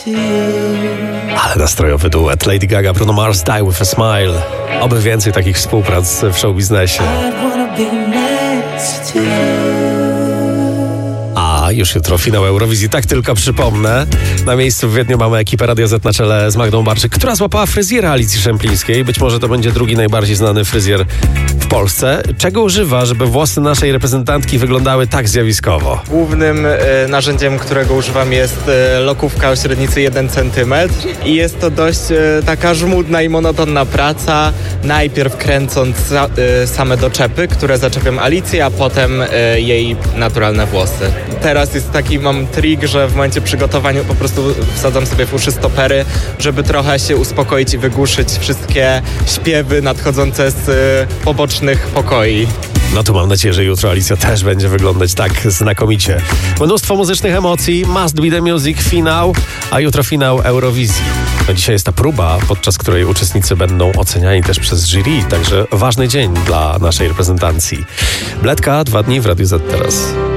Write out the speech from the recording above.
Ale nastrojowy duet Lady Gaga, Bruno Mars, Die With A Smile. Oby więcej takich współprac w showbiznesie. A już jutro finał Eurowizji, tak tylko przypomnę. Na miejscu w Wiedniu mamy ekipę Radio Z na czele z Magdą Barczyk, która złapała fryzjera Alicji Szemplińskiej. Być może to będzie drugi najbardziej znany fryzjer w Polsce. Czego używa, żeby włosy naszej reprezentantki wyglądały tak zjawiskowo? Głównym narzędziem, którego używam, jest lokówka o średnicy 1 cm i jest to dość taka żmudna i monotonna praca. Najpierw kręcąc same doczepy, które zaczepią Alicję, a potem jej naturalne włosy. Teraz jest taki, mam trik, że w momencie przygotowania po prostu wsadzam sobie w uszy stopery, żeby trochę się uspokoić i wygłuszyć wszystkie śpiewy nadchodzące z pobocznych pokoi. No to mam nadzieję, że jutro Alicja też będzie wyglądać tak znakomicie. Mnóstwo muzycznych emocji, Must Be The Music, finał, a jutro finał Eurowizji. No dzisiaj jest ta próba, podczas której uczestnicy będą oceniani też przez jury, także ważny dzień dla naszej reprezentacji. Bledka, 2 dni w Radiu Z teraz.